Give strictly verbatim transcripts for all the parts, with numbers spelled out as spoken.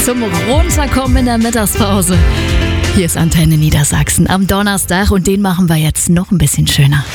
zum Runterkommen in der Mittagspause. Hier ist Antenne Niedersachsen am Donnerstag und den machen wir jetzt noch ein bisschen schöner.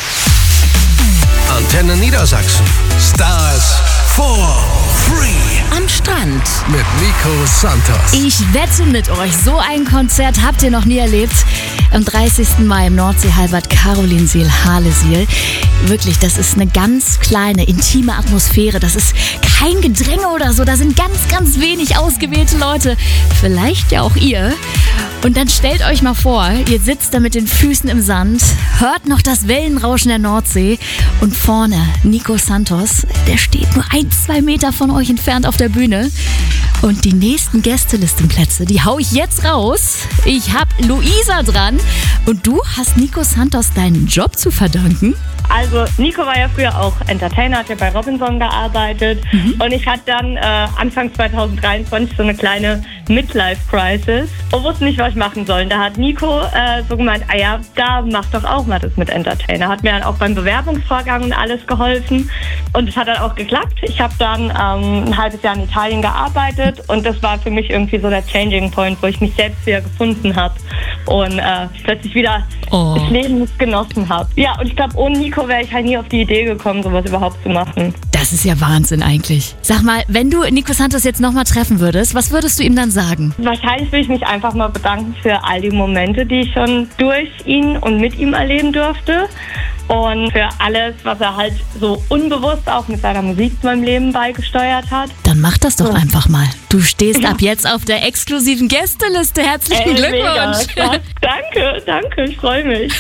Antenne Niedersachsen. Stars for free. Am Strand. Mit Nico Santos. Ich wette mit euch, so ein Konzert habt ihr noch nie erlebt. Am dreißigsten Mai im Nordseehallenbad Karolinsiel-Harlesiel. Wirklich, das ist eine ganz kleine, intime Atmosphäre. Das ist kein Gedränge oder so. Da sind ganz, ganz wenig ausgewählte Leute. Vielleicht ja auch ihr. Und dann stellt euch mal vor, ihr sitzt da mit den Füßen im Sand, hört noch das Wellenrauschen der Nordsee und vorne Nico Santos, der steht nur ein, zwei Meter von euch entfernt auf der Bühne. Und die nächsten Gästelistenplätze, die hau ich jetzt raus. Ich hab Luisa dran und du hast Nico Santos deinen Job zu verdanken. Also Nico war ja früher auch Entertainer, hat ja bei Robinson gearbeitet mhm. und ich hatte dann äh, Anfang zwanzig dreiundzwanzig so eine kleine Midlife-Crisis und wusste nicht, was ich machen soll. Da hat Nico äh, so gemeint, ah ja, da mach doch auch mal das mit Entertainer. Hat mir dann auch beim Bewerbungsvorgang und alles geholfen und es hat dann auch geklappt. Ich habe dann ähm, ein halbes Jahr in Italien gearbeitet und das war für mich irgendwie so der Changing Point, wo ich mich selbst wieder gefunden habe und äh, plötzlich wieder oh. das Leben genossen habe. Ja, und ich glaube, ohne Nico wäre ich halt nie auf die Idee gekommen, sowas überhaupt zu machen. Das ist ja Wahnsinn eigentlich. Sag mal, wenn du Nico Santos jetzt nochmal treffen würdest, was würdest du ihm dann sagen? Wahrscheinlich würde ich mich einfach mal bedanken für all die Momente, die ich schon durch ihn und mit ihm erleben durfte. Und für alles, was er halt so unbewusst auch mit seiner Musik zu meinem Leben beigesteuert hat. Dann mach das doch einfach mal. Du stehst ja. ab jetzt auf der exklusiven Gästeliste. Herzlichen Ey, Glückwunsch. Mega. Danke, danke, ich freue mich.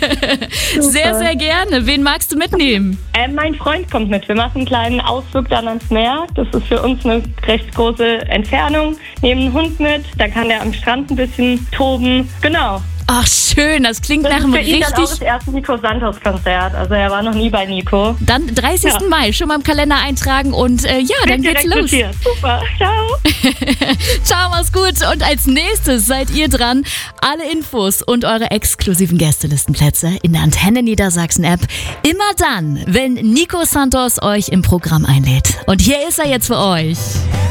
Sehr, sehr gerne. Wen magst du mitnehmen? Äh, mein Freund kommt mit. Wir machen einen kleinen Ausflug dann ans Meer. Das ist für uns eine recht große Entfernung. Nehmen einen Hund mit, dann kann der am Strand ein bisschen toben. Genau. Ach schön, das klingt das nach einem richtig... Das ist für ihn dann auch richtig... das erste Nico Santos Konzert. Also er war noch nie bei Nico. Dann dreißigsten Ja. Mai, schon mal im Kalender eintragen und äh, ja, dann geht's los. Super, ciao. Ciao, mach's gut. Und als nächstes seid ihr dran. Alle Infos und eure exklusiven Gästelistenplätze in der Antenne Niedersachsen App. Immer dann, wenn Nico Santos euch im Programm einlädt. Und hier ist er jetzt für euch.